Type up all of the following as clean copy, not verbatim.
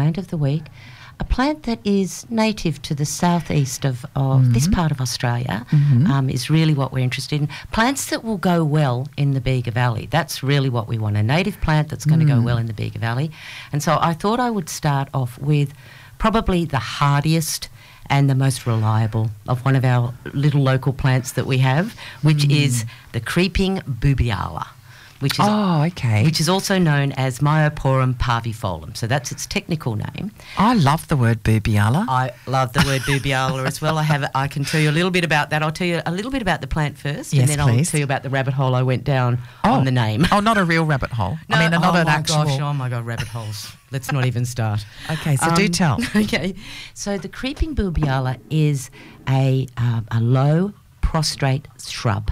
plant of the week, a plant that is native to the southeast of this part of Australia, is really what we're interested in. Plants that will go well in the Bega Valley. That's really what we want, a native plant that's going to go well in the Bega Valley. And so I thought I would start off with probably the hardiest and the most reliable of one of our little local plants that we have, which is the creeping boobyalla. Which is also known as Myoporum parvifolum. So that's its technical name. I love the word boobyalla. I love the word boobyalla as well. I can tell you a little bit about that. I'll tell you a little bit about the plant first, yes, and then please. I'll tell you about the rabbit hole I went down on the name. Oh, not a real rabbit hole. No, I mean, not an actual. Oh my God, rabbit holes. Let's not even start. Okay, so do tell. Okay, so the creeping boobyalla is a low prostrate shrub.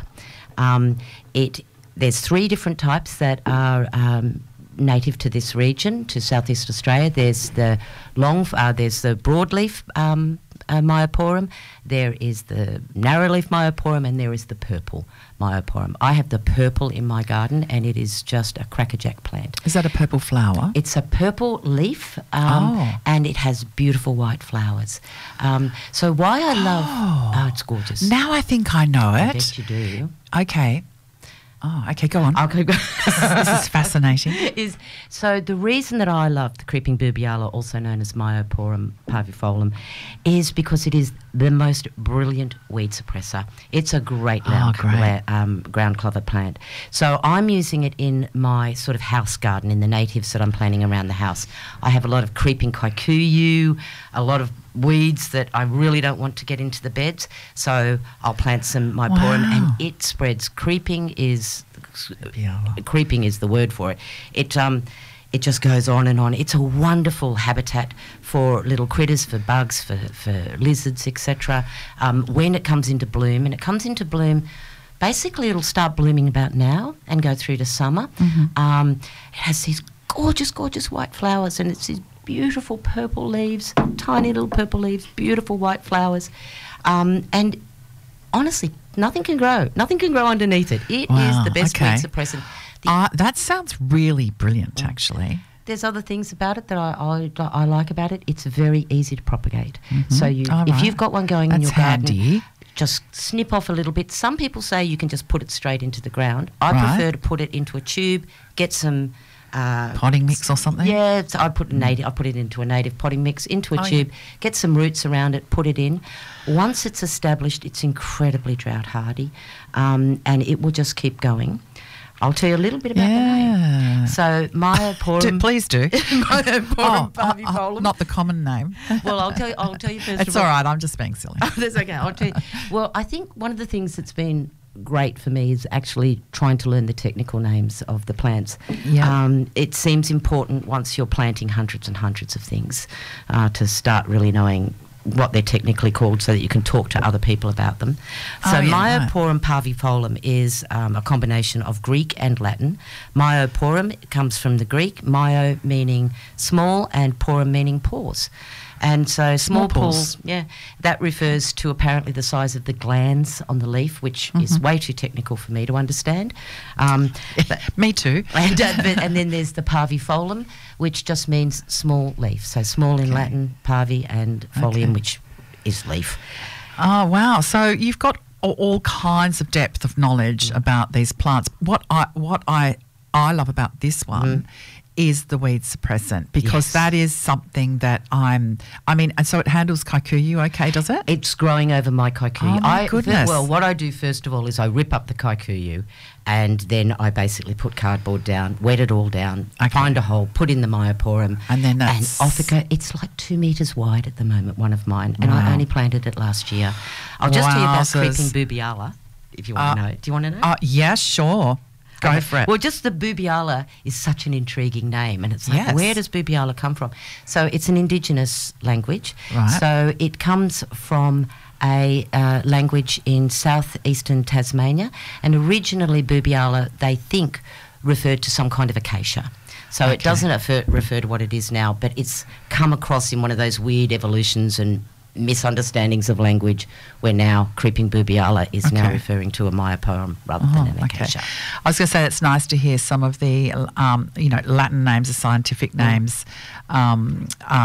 There's 3 different types that are native to this region, to Southeast Australia. There's the broadleaf Myoporum, there is the narrowleaf Myoporum, and there is the purple Myoporum. I have the purple in my garden, and it is just a crackerjack plant. Is that a purple flower? It's a purple leaf, and it has beautiful white flowers. So why I love... it's gorgeous. Now I think I know it. I bet you do. Okay. Oh, okay, go on. Okay, this is fascinating. So the reason that I love the creeping boobyalla, also known as Myoporum parvifolum, is because it is the most brilliant weed suppressor. It's a great ground clover plant. So I'm using it in my sort of house garden, in the natives that I'm planting around the house. I have a lot of creeping kikuyu, a lot of weeds that I really don't want to get into the beds, so I'll plant some Myoporum, and it spreads. Creeping is the word for it. It just goes on and on. It's a wonderful habitat for little critters, for bugs, for lizards, etc. When it comes into bloom, and it comes into bloom, basically it'll start blooming about now and go through to summer. It has these gorgeous, gorgeous white flowers, and it's these beautiful purple leaves, tiny little purple leaves, beautiful white flowers, and honestly, nothing can grow underneath it. It is the best weed suppressant. That sounds really brilliant, actually. There's other things about it that I like about it. It's very easy to propagate. So if you've got one going in your garden, just snip off a little bit. Some people say you can just put it straight into the ground. I prefer to put it into a tube, get some potting mix or something? Yeah, I put it into a native potting mix, into a tube, get some roots around it, put it in. Once it's established, it's incredibly drought hardy, and it will just keep going. I'll tell you a little bit about the name. So Myoporum... Please do. Myoporum parvifolum. Not the common name. Well, I'll tell you first. It's all right, I'm just being silly. That's okay, I'll tell you. Well, I think one of the things that's been great for me is actually trying to learn the technical names of the plants. It seems important once you're planting hundreds and hundreds of things to start really knowing what they're technically called, so that you can talk to other people about them. So Myoporum parvifolum is a combination of Greek and Latin. Myoporum comes from the Greek, myo meaning small and porum meaning pores. And so small pores, that refers to apparently the size of the glands on the leaf, which is way too technical for me to understand. Me too. And then there's the parvifolum, which just means small leaf. So small in Latin, parvi, and folium, which is leaf. Oh, wow. So you've got all kinds of depth of knowledge about these plants. What I love about this one is the weed suppressant, because that is something that and so it handles kikuyu, does it? It's growing over my kikuyu. Oh, my goodness. Well, what I do first of all is I rip up the kikuyu, and then I basically put cardboard down, wet it all down, find a hole, put in the Myoporum, and off it goes. It's like 2 meters wide at the moment, one of mine, and I only planted it last year. I'll just tell you about creeping boobyalla, if you want to know. Do you want to know? Yeah, sure. Go for it. Well, just the boobyalla is such an intriguing name, and it's like, where does boobyalla come from? So it's an indigenous language. Right. So it comes from a language in southeastern Tasmania, and originally boobyalla, they think, referred to some kind of acacia. So it doesn't refer to what it is now, but it's come across in one of those weird evolutions and misunderstandings of language, where now creeping boobyalla is now referring to a Myoporum rather than an acacia. I was going to say it's nice to hear some of the Latin names, the scientific names,